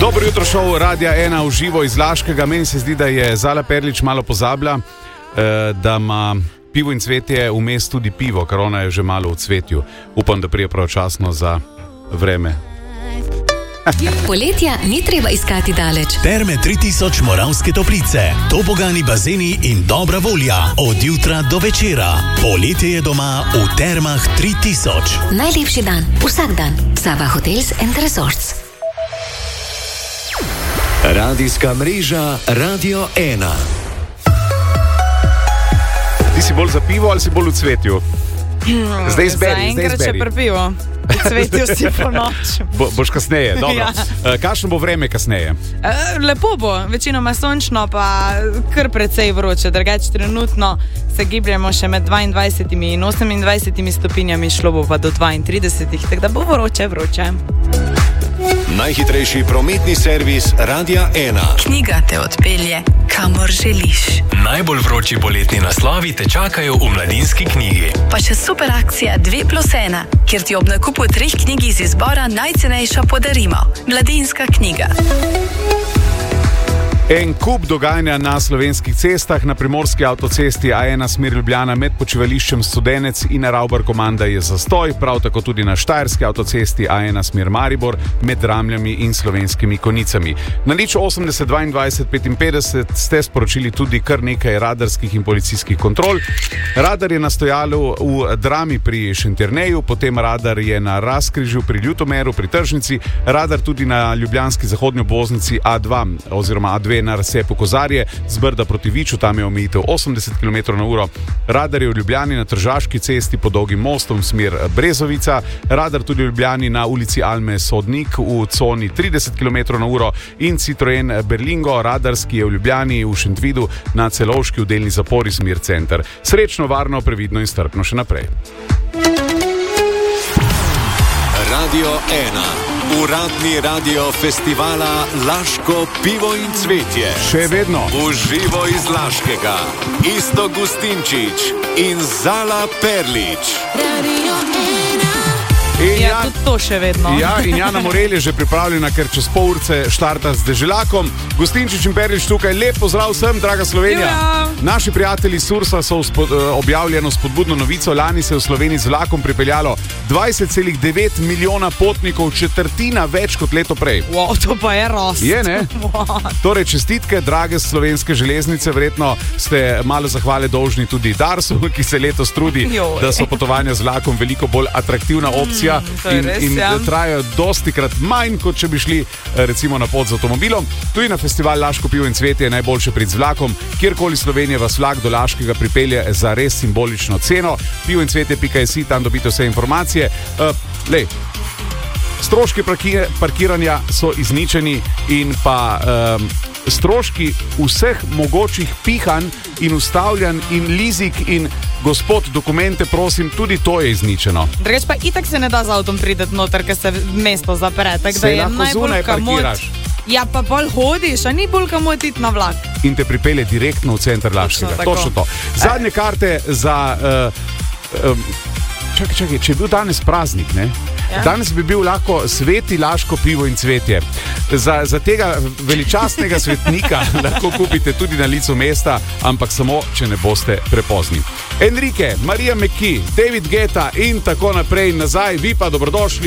Dobro jutro, šov Radia 1 v živo iz Laškega. Meni se zdi, da je Zala Perlič malo pozabila, da ima pivo in cvetje vmes tudi pivo, ker ona je že malo v cvetju. Upam, da prije pravočasno za vreme. Poletja ni treba iskati daleč. Terme 3000 Moravske Toplice, tobogani bazeni in dobra volja od jutra do večera. Poletje je doma v Termah 3000. Najlepši dan, vsak dan. Sava Hotels and Resorts. Radijska mreža Radio 1. Ti si bolj za pivo ali si bolj v cvetju? Zdaj izberi. Zaenkrat še pri pivo. V cvetju si po noč. Boš kasneje, dobro. Ja. Kakšno bo vreme kasneje? Lepo bo, večinoma sončno, pa kar precej vroče. Drugače trenutno se gibljamo še med 22 in 28 stopinjami, šlo bo pa do 32, tako da bo vroče. Najhitrejši prometni servis Radia 1. Knjiga te odpelje, kamor želiš. Najbolj vroči poletni naslovi te čakajo v Mladinski knjigi. Pa še super akcija 2+1, kjer ti ob nakupu 3 knjig iz izbora najcenejša podarimo. Mladinska knjiga. En kup dogajanja na slovenskih cestah. Na primorski avtocesti A1 smer Ljubljana med počivališčem Studenec in Ravbar Komanda je zastoj, prav tako tudi na štajerski avtocesti A1 smer Maribor med Ramljami in Slovenskimi Konicami. Na nič 80 22 55 ste sporočili tudi kar nekaj radarskih in policijskih kontrol. Radar je na stojalu v Drami pri Šentjerneju, potem radar je na Razkrižju pri Ljutomeru pri Tržnici, radar tudi na ljubljanski zahodnji obvoznici A2 oziroma A2 na razcepu Kozarje, z Brda proti Viču, tam je omejitev 80 km/h. Radar je v Ljubljani na Tržaški cesti pod Dolgim mostom smer Brezovica, radar tudi v Ljubljani na ulici Alme Sodnik v coni 30 km/h in Citroen Berlingo, radarski je v Ljubljani v Šentvidu na Celovški v delni zapori smer center. Srečno, varno, previdno in strpno še naprej. Radio 1. Uradni radio festivala Laško pivo in cvetje. Še vedno. V živo iz Laškega. Isto Gustinčič in Zala Perlič. Ja, tudi to še vedno. Ja, in Jana Morel je že pripravljena, ker čez pol urce štarta z deželakom. Gustinčič in Perlič tukaj. Lep pozdrav vsem, draga Slovenija. Naši prijatelji Sursa so objavljeno spodbudno novico. Lani se je v Sloveniji z vlakom pripeljalo 20,9 milijona potnikov, četrtina več kot leto prej. Wow, to pa je rast. Je, ne? Torej, čestitke, drage Slovenske železnice. Verjetno ste malo zahvale dolžni tudi Darsu, ki se letos trudi, da so potovanja z vlakom veliko bolj atraktivna opcija. In trajajo dostikrat manj, kot če bi šli recimo na pot z avtomobilom. Tudi na festival Laško pivo in cvetje je najboljše priti z vlakom. Kjerkoli Slovenije vas vlak do Laškega pripelje za res simbolično ceno. Pivo in cvetje.si, tam dobite vse informacije. Stroški parkiranja so izničeni in pa stroški vseh mogočih pihanj in ustavljanj in lizik in gospod, dokumente prosim, tudi to je izničeno. Drugač pa itak se ne da z avtom prideti noter, ker se mesto zapre. Se lahko zunaj parkiraš. Ja, pa bolj hodiš, a ni bolj kamot iti na vlak. In te pripelje direktno v center Laškega. Točno to. Zadnje karte za... Čakaj, če je bil danes praznik, ne? Ja. Danes bi bil lahko sveti Laško pivo in cvetje. Za tega veličastnega svetnika lahko kupite tudi na licu mesta, ampak samo, če ne boste prepozni. Enrique, Marija McKee, David Guetta in tako naprej in nazaj, vi pa dobrodošli.